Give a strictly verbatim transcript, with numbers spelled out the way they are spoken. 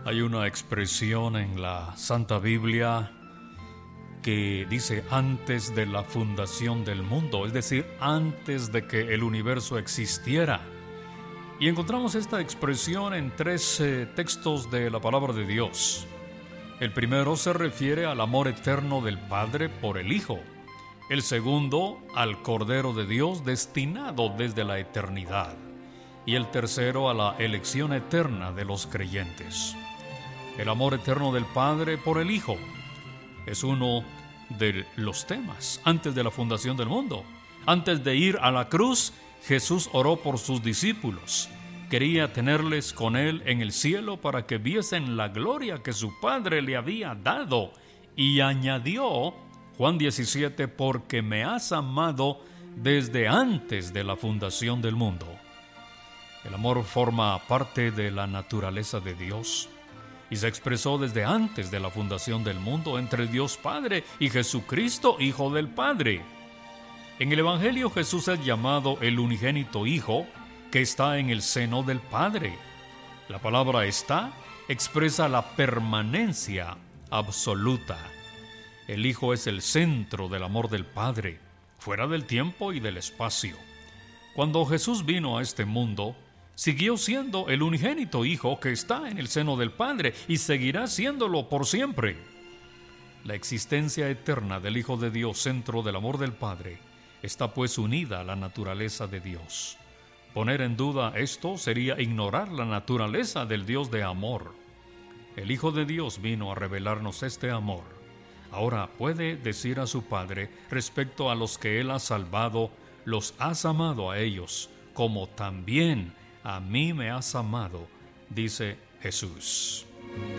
Hay una expresión en la Santa Biblia que dice antes de la fundación del mundo, es decir, antes de que el universo existiera. Y encontramos esta expresión en tres eh, textos de la palabra de Dios. El primero se refiere al amor eterno del Padre por el Hijo. El segundo, al Cordero de Dios destinado desde la eternidad. Y el tercero, a la elección eterna de los creyentes. El amor eterno del Padre por el Hijo es uno de los temas antes de la fundación del mundo. Antes de ir a la cruz, Jesús oró por sus discípulos. Quería tenerles con Él en el cielo para que viesen la gloria que su Padre le había dado. Y añadió, Juan diecisiete, porque me has amado desde antes de la fundación del mundo. El amor forma parte de la naturaleza de Dios y se expresó desde antes de la fundación del mundo entre Dios Padre y Jesucristo, Hijo del Padre. En el Evangelio Jesús es llamado el unigénito Hijo que está en el seno del Padre. La palabra está expresa la permanencia absoluta. El Hijo es el centro del amor del Padre, fuera del tiempo y del espacio. Cuando Jesús vino a este mundo, siguió siendo el unigénito Hijo que está en el seno del Padre y seguirá siéndolo por siempre. La existencia eterna del Hijo de Dios, centro del amor del Padre, está pues unida a la naturaleza de Dios. Poner en duda esto sería ignorar la naturaleza del Dios de amor. El Hijo de Dios vino a revelarnos este amor. Ahora puede decir a su Padre respecto a los que Él ha salvado, los has amado a ellos, como también a mí me has amado, dice Jesús.